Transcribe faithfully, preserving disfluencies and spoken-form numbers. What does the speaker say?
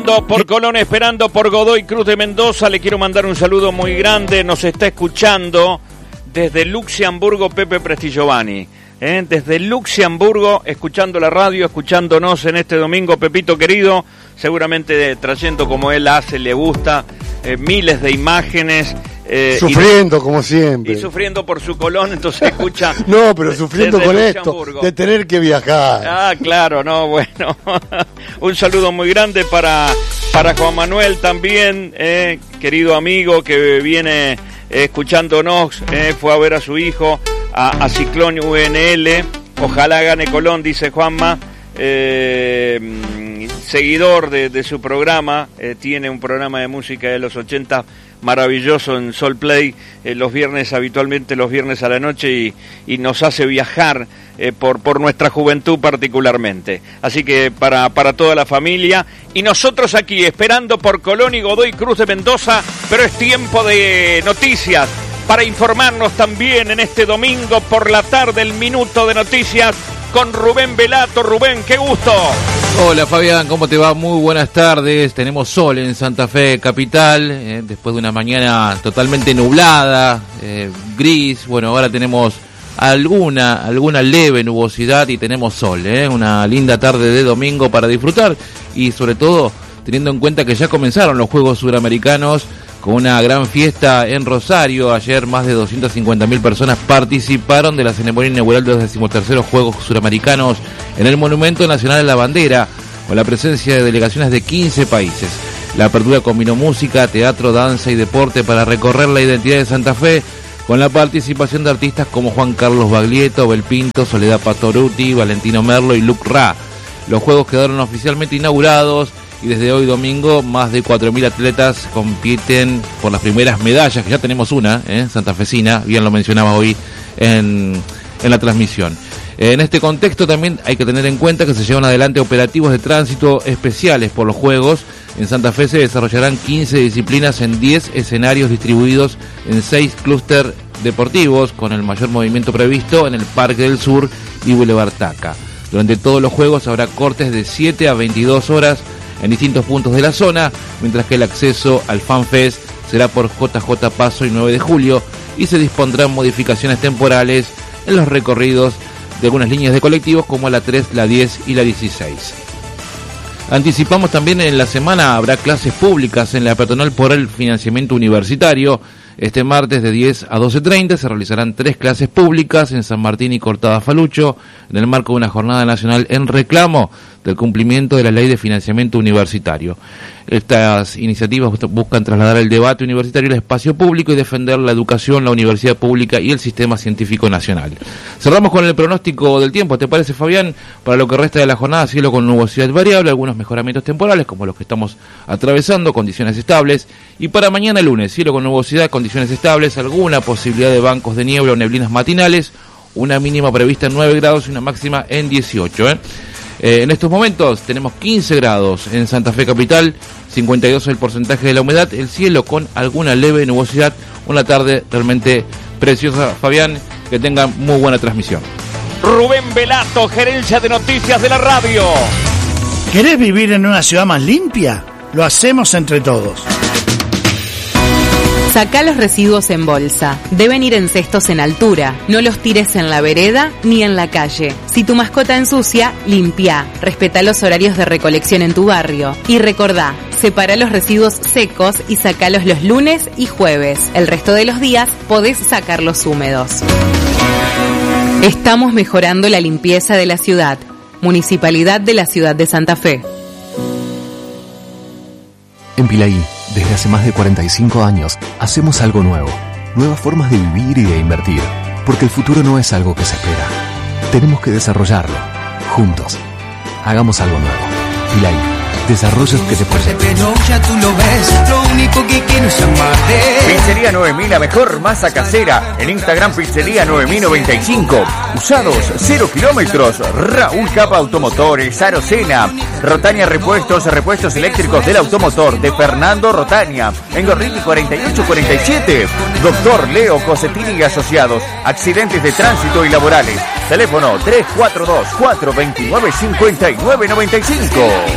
Esperando por Colón, esperando por Godoy Cruz de Mendoza. Le quiero mandar un saludo muy grande. Nos está escuchando desde Luxemburgo Pepe Prestigiovanni. ¿eh? Desde Luxemburgo, escuchando la radio, escuchándonos en este domingo. Pepito querido, seguramente trayendo como él hace, le gusta, eh, miles de imágenes. Eh, sufriendo y, como siempre. Y sufriendo por su Colón, entonces escucha. No, pero sufriendo con esto, de tener que viajar. Ah, claro, no, bueno. Un saludo muy grande para, para Juan Manuel también, eh, querido amigo que viene eh, escuchándonos, eh, fue a ver a su hijo, a, a Ciclón U N L. Ojalá gane Colón, dice Juanma. Eh, seguidor de, de su programa, eh, tiene un programa de música de los ochenta maravilloso en Sol Play, eh, los viernes, habitualmente los viernes a la noche, y, y nos hace viajar eh, por, por nuestra juventud particularmente. Así que para, para toda la familia, y nosotros aquí esperando por Colón y Godoy Cruz de Mendoza, pero es tiempo de noticias para informarnos también en este domingo por la tarde, el Minuto de Noticias con Rubén Velato. Rubén, qué gusto. Hola Fabián, ¿cómo te va? Muy buenas tardes. Tenemos sol en Santa Fe capital, eh, después de una mañana totalmente nublada, eh, gris. Bueno, ahora tenemos alguna alguna leve nubosidad y tenemos sol, eh, una linda tarde de domingo para disfrutar, y sobre todo teniendo en cuenta que ya comenzaron los Juegos Suramericanos con una gran fiesta en Rosario. Ayer más de doscientas cincuenta mil personas participaron de la ceremonia inaugural de los decimoterceros Juegos Suramericanos en el Monumento Nacional de la Bandera, con la presencia de delegaciones de quince países. La apertura combinó música, teatro, danza y deporte para recorrer la identidad de Santa Fe, con la participación de artistas como Juan Carlos Baglietto, Bel Pinto, Soledad Pastoruti, Valentino Merlo y Luc Ra. Los Juegos quedaron oficialmente inaugurados y desde hoy domingo más de cuatro mil atletas compiten por las primeras medallas, que ya tenemos una, ¿eh? santafesina, bien lo mencionaba hoy en, en la transmisión. En este contexto también hay que tener en cuenta que se llevan adelante operativos de tránsito especiales por los Juegos. En Santa Fe se desarrollarán quince disciplinas en diez escenarios distribuidos en seis clústeres deportivos, con el mayor movimiento previsto en el Parque del Sur y Boulevard Taca. Durante todos los Juegos habrá cortes de siete a veintidós horas en distintos puntos de la zona, mientras que el acceso al FanFest será por J J Paso y nueve de julio, y se dispondrán modificaciones temporales en los recorridos de algunas líneas de colectivos como la tres, la diez y la dieciséis. Anticipamos también en la semana habrá clases públicas en la peatonal por el financiamiento universitario. Este martes de diez a doce treinta se realizarán tres clases públicas en San Martín y Cortada Falucho, en el marco de una jornada nacional en reclamo del cumplimiento de la ley de financiamiento universitario. Estas iniciativas buscan trasladar el debate universitario al espacio público y defender la educación, la universidad pública y el sistema científico nacional. Cerramos con el pronóstico del tiempo, ¿te parece, Fabián? Para lo que resta de la jornada, cielo con nubosidad variable, algunos mejoramientos temporales como los que estamos atravesando, condiciones estables. Y para mañana lunes, cielo con nubosidad, condiciones estables, alguna posibilidad de bancos de niebla o neblinas matinales, una mínima prevista en nueve grados y una máxima en dieciocho, ¿eh? Eh, en estos momentos tenemos quince grados en Santa Fe capital, cincuenta y dos el porcentaje de la humedad, el cielo con alguna leve nubosidad, una tarde realmente preciosa. Fabián, que tengan muy buena transmisión. Rubén Velato, gerencia de noticias de la radio. ¿Querés vivir en una ciudad más limpia? Lo hacemos entre todos. Sacá los residuos en bolsa. Deben ir en cestos en altura. No los tires en la vereda ni en la calle. Si tu mascota ensucia, limpia. Respetá los horarios de recolección en tu barrio. Y recordá, separa los residuos secos y sacalos los lunes y jueves. El resto de los días podés sacarlos húmedos. Estamos mejorando la limpieza de la ciudad. Municipalidad de la Ciudad de Santa Fe. En Pilaí, desde hace más de cuarenta y cinco años, hacemos algo nuevo. Nuevas formas de vivir y de invertir. Porque el futuro no es algo que se espera. Tenemos que desarrollarlo. Juntos. Hagamos algo nuevo. Pilaí. Desarrollos que te proyectan. Pero ya tú lo ves, lo único que quiero es amarte. Pizzería nueve mil, la mejor masa casera. En Instagram, Pizzería nueve mil noventa y cinco. Usados, cero kilómetros. Raúl Capa Automotores, Arocena. Rotania Repuestos, repuestos eléctricos del automotor de Fernando Rotania. En Gorriti cuarenta y ocho cuarenta y siete. Doctor Leo Cosetini y Asociados. Accidentes de tránsito y laborales. Teléfono tres cuatro dos, cuatro dos nueve, cinco nueve nueve cinco.